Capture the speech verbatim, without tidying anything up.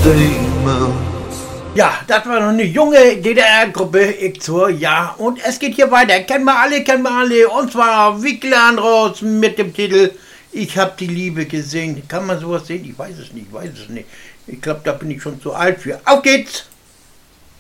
famous. Ja, das war noch eine junge D D R-Gruppe, ich zur, ja. Und es geht hier weiter. Kennen wir alle, kennen wir alle. Und zwar Wicklandros mit dem Titel Ich hab die Liebe gesehen. Kann man sowas sehen? Ich weiß es nicht, ich weiß es nicht. Ich glaube, da bin ich schon zu alt für. Auf geht's!